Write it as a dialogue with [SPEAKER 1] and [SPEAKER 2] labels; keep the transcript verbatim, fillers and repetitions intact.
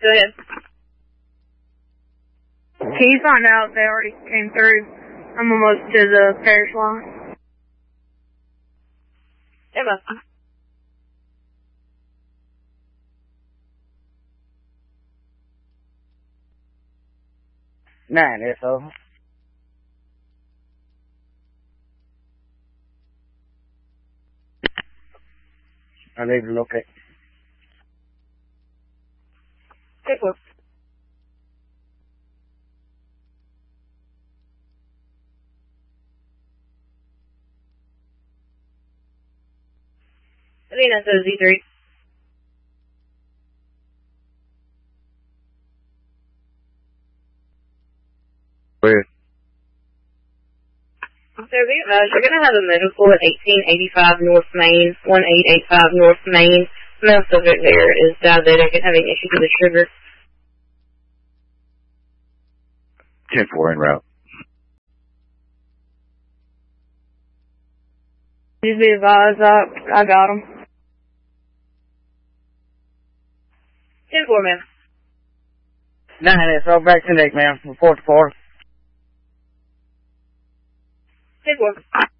[SPEAKER 1] Go ahead.
[SPEAKER 2] Can you find out if they already came through? I'm almost to the parish line.
[SPEAKER 1] Emma.
[SPEAKER 3] Nine, S O. I need to look at.
[SPEAKER 1] Take a look. Alina says Z three.
[SPEAKER 3] Where?
[SPEAKER 1] So be advised, you're going to have a medical at eighteen eighty-five North Main, eighteen eighty-five North Main. The male subject there is diabetic and having issues with his sugar.
[SPEAKER 3] ten four en route.
[SPEAKER 2] Just be advised, I, I got him.
[SPEAKER 1] ten four, ma'am.
[SPEAKER 3] Nine, S O. Back to Nick, ma'am. Report to four.
[SPEAKER 1] ten four.